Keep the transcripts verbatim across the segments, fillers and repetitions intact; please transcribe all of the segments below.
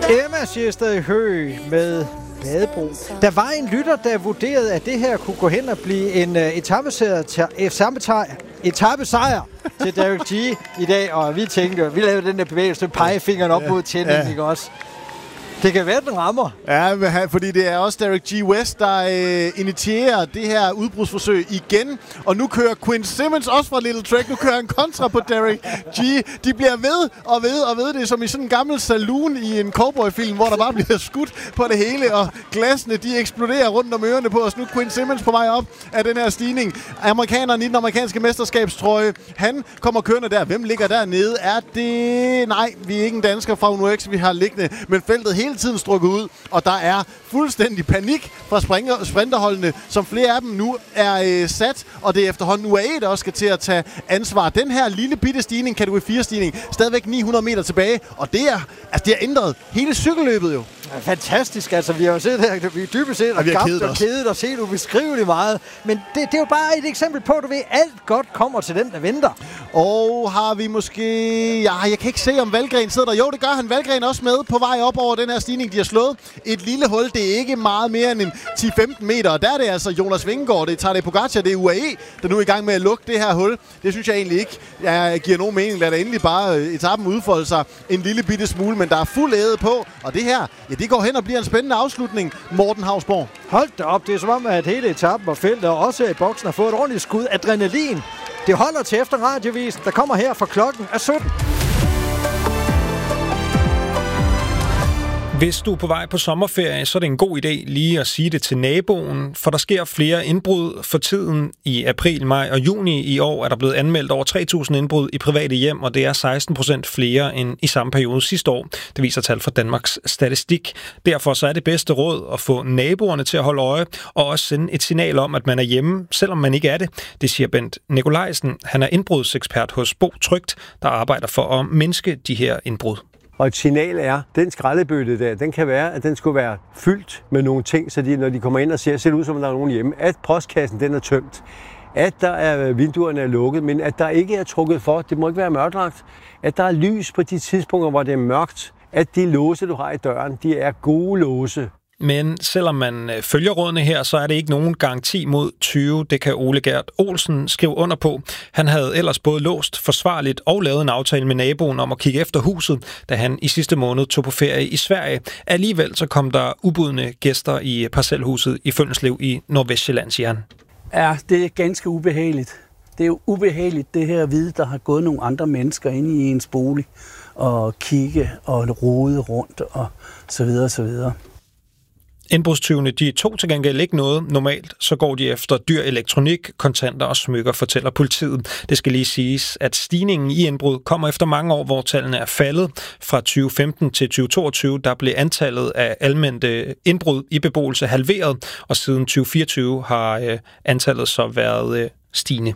Emma siger stadig hø med Badebro. Der var en lytter, der vurderede, at det her kunne gå hen og blive en uh, etappesejr til Derek G i dag, og vi tænkte, vi lavede den der bevægelse, pegefingeren op mod tændingen, ja. Ikke også? Det kan være, den rammer. Ja, fordi det er også Derek G. West, der øh, initierer det her udbrudsforsøg igen. Og nu kører Quinn Simmons også fra Little Trek. Nu kører han kontra på Derek G. De bliver ved og ved og ved. Det er som i sådan en gammel saloon i en cowboyfilm, hvor der bare bliver skudt på det hele. Og glasene, de eksploderer rundt om ørerne på os. Nu Quinn Simmons på vej op af den her stigning. Amerikaneren i den amerikanske mesterskabstrøje. Han kommer kørende der. Hvem ligger dernede? Er det... Nej, vi er ikke en dansker fra Uno X, vi har liggende. Men feltet hele tiden strukket ud, og der er fuldstændig panik fra springer, sprinterholdene, som flere af dem nu er øh, sat, og det er efterhånden U A E, der også skal til at tage ansvar. Den her lille bitte stigning, kategori fire stigning, stadigvæk ni hundrede meter tilbage, og det er, altså det har ændret hele cykelløbet jo. Ja, fantastisk, altså vi har jo set her, vi er dybest set og gabt og kedet og set ubeskriveligt meget, men det, det er jo bare et eksempel på, at du ved, alt godt kommer til den, der venter. Og har vi måske... Ja, jeg kan ikke se, om Valgren sidder der. Jo, det gør han. Valgren også med på vej op over den her stigning, de har slået. Et lille hul, det er ikke meget mere end en ti til femten meter, og der er det altså Jonas Vingegaard, det er Tadej Pogacar, det er U A E, der nu er i gang med at lukke det her hul. Det synes jeg egentlig ikke jeg giver nogen mening. Lad da endelig bare etappen udfolde sig en lille bitte smule, men der er fuld æde på, og det her, ja, det går hen og bliver en spændende afslutning, Morten Hausborg. Hold da op, det er som om, at hele etappen og feltet og også i boksen har fået et ordentligt skud adrenalin. Det holder til efter radiovisen, der kommer her fra klokken er sytten. Hvis du er på vej på sommerferie, så er det en god idé lige at sige det til naboen, for der sker flere indbrud for tiden. I april, maj og juni i år er der blevet anmeldt over tre tusind indbrud i private hjem, og det er seksten procent flere end i samme periode sidste år. Det viser tal fra Danmarks Statistik. Derfor så er det bedste råd at få naboerne til at holde øje, og også sende et signal om, at man er hjemme, selvom man ikke er det. Det siger Bent Nikolajsen. Han er indbrudsekspert hos Bo Trygt, der arbejder for at mindske de her indbrud. Og et signal er, den skraldebøtte der, den kan være, at den skulle være fyldt med nogle ting, så de, når de kommer ind og ser, ser det ud som, om der er nogen hjemme, at postkassen den er tømt, at der er vinduerne er lukket, men at der ikke er trukket for, det må ikke være mørklagt, at der er lys på de tidspunkter, hvor det er mørkt, at de låse, du har i døren, de er gode låse. Men selvom man følger rådene her, så er det ikke nogen garanti mod tyve. Det kan Ole Gert Olsen skrive under på. Han havde ellers både låst forsvarligt og lavet en aftale med naboen om at kigge efter huset, da han i sidste måned tog på ferie i Sverige. Alligevel så kom der ubudne gæster i parcelhuset i Føllenslev i Nordvestjylland, siger han. Ja, det er ganske ubehageligt. Det er jo ubehageligt det her at vide, der har gået nogle andre mennesker inde i ens bolig og kigge og rode rundt og så videre, så videre. Indbrudstyvene, de tog til gengæld ikke noget. Normalt så går de efter dyr elektronik, kontanter og smykker, fortæller politiet. Det skal lige siges, at stigningen i indbrud kommer efter mange år, hvor tallene er faldet. Fra tyve femten til tyve toogtyve, der blev antallet af almendte indbrud i beboelse halveret, og siden tyve fireogtyve har antallet så været stigende.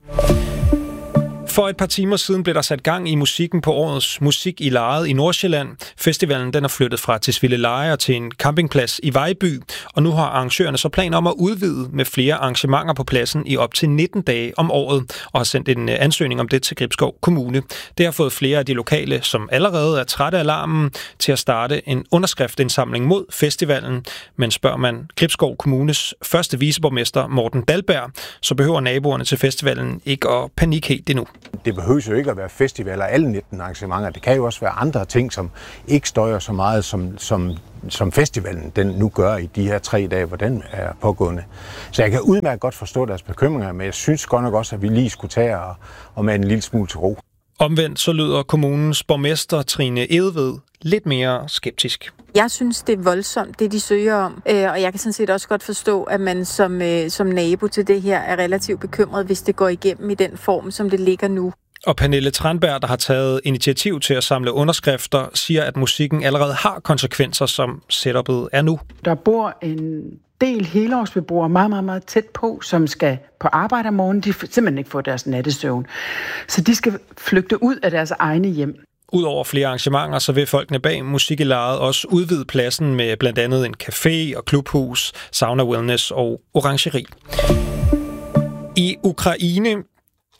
For et par timer siden blev der sat gang i musikken på årets Musik i Lejet i Nordsjælland. Festivalen den er flyttet fra Tisvildeleje til en campingplads i Vejby, og nu har arrangørerne så planer om at udvide med flere arrangementer på pladsen i op til nitten dage om året, og har sendt en ansøgning om det til Gribskov Kommune. Det har fået flere af de lokale, som allerede er trætte af larmen, til at starte en underskriftindsamling mod festivalen. Men spørger man Gribskov Kommunes første viceborgmester Morten Dahlberg, så behøver naboerne til festivalen ikke at panik helt endnu. Det behøver jo ikke at være festivaler, alle nitten arrangementer. Det kan jo også være andre ting, som ikke støjer så meget, som, som, som festivalen den nu gør i de her tre dage, hvor den er pågående. Så jeg kan udmærket godt forstå deres bekymringer, men jeg synes godt nok også, at vi lige skulle tage og, og med en lille smule til ro. Omvendt så lyder kommunens borgmester Trine Edved lidt mere skeptisk. Jeg synes, det er voldsomt, det de søger om, og jeg kan sådan set også godt forstå, at man som, som nabo til det her er relativt bekymret, hvis det går igennem i den form, som det ligger nu. Og Pernille Tranberg, der har taget initiativ til at samle underskrifter, siger, at musikken allerede har konsekvenser, som setupet er nu. Der bor en del helårsbeboere meget, meget, meget tæt på, som skal på arbejde om morgenen. De simpelthen ikke får deres nattesøvn. Så de skal flygte ud af deres egne hjem. Udover flere arrangementer, så vil folkene bag Musik i Lejet også udvide pladsen med blandt andet en café og klubhus, sauna wellness og orangeri. I Ukraine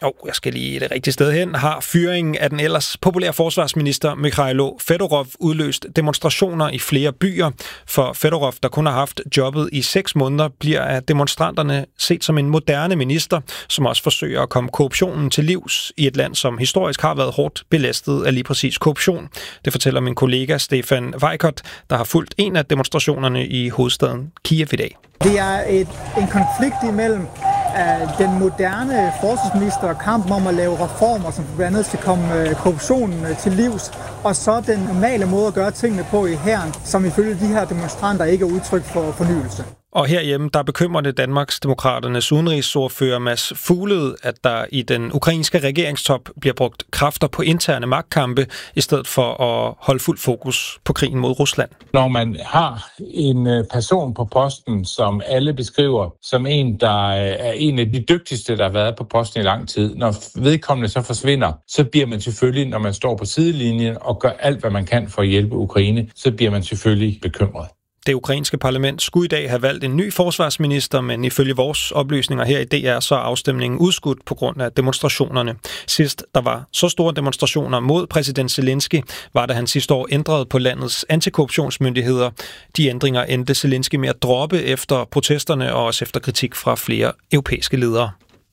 Og oh, jeg skal lige det rigtige sted hen, har fyringen af den ellers populære forsvarsminister Mikhailo Fedorov udløst demonstrationer i flere byer. For Fedorov, der kun har haft jobbet i seks måneder, bliver af demonstranterne set som en moderne minister, som også forsøger at komme korruptionen til livs i et land, som historisk har været hårdt belastet af lige præcis korruption. Det fortæller min kollega Stefan Weikert, der har fulgt en af demonstrationerne i hovedstaden Kiev i dag. Det er et, en konflikt imellem den moderne forsvarsminister og kampen om at lave reformer, som blandt andet skal komme korruptionen til livs, og så den normale måde at gøre tingene på i hæren, som ifølge de her demonstranter ikke er udtryk for fornyelse. Og herhjemme, der bekymrer det Danmarks Demokraternes udenrigsordfører Mads Fuglede, at der i den ukrainske regeringstop bliver brugt kræfter på interne magtkampe, i stedet for at holde fuld fokus på krigen mod Rusland. Når man har en person på posten, som alle beskriver som en, der er en af de dygtigste, der har været på posten i lang tid, når vedkommende så forsvinder, så bliver man selvfølgelig, når man står på sidelinjen og gør alt, hvad man kan for at hjælpe Ukraine, så bliver man selvfølgelig bekymret. Det ukrainske parlament skulle i dag have valgt en ny forsvarsminister, men ifølge vores oplysninger her i D R, så er afstemningen udskudt på grund af demonstrationerne. Sidst der var så store demonstrationer mod præsident Zelensky, var da han sidste år ændrede på landets antikorruptionsmyndigheder. De ændringer endte Zelensky med at droppe efter protesterne og også efter kritik fra flere europæiske ledere.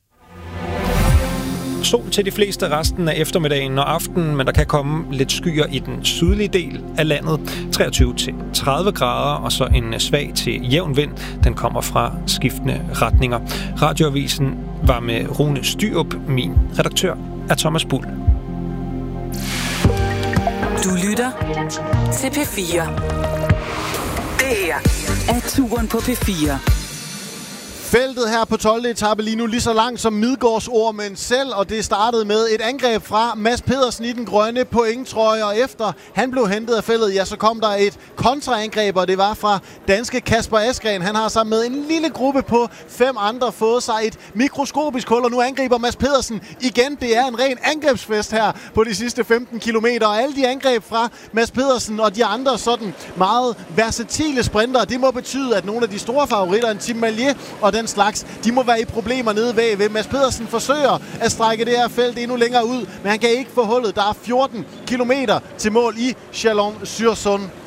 Sol til de fleste resten af eftermiddagen og aftenen, men der kan komme lidt skyer i den sydlige del af landet. treogtyve til tredive grader, og så en svag til jævn vind. Den kommer fra skiftende retninger. Radioavisen var med Rune Styrup. Min redaktør er Thomas Bull. Du lytter til P fire. Det her er Turen på P fire. Feltet her på tolvte etape lige nu lige så langt som Midgårdsormen selv, og det startede med et angreb fra Mads Pedersen i den grønne pointtrøje, og efter han blev hentet af feltet, ja, så kom der et kontraangreb, og det var fra danske Kasper Askren. Han har sammen med en lille gruppe på fem andre fået sig et mikroskopisk hul, og nu angriber Mads Pedersen igen. Det er en ren angrebsfest her på de sidste femten kilometer, og alle de angreb fra Mads Pedersen og de andre sådan meget versatile sprinter, det må betyde, at nogle af de store favoritter, en Tim Mallier og den slags, de må være i problemer nede bagved. Mads Pedersen forsøger at strække det her felt endnu længere ud, men han kan ikke få hullet. Der er fjorten kilometer til mål i Chalon-sur-Saône.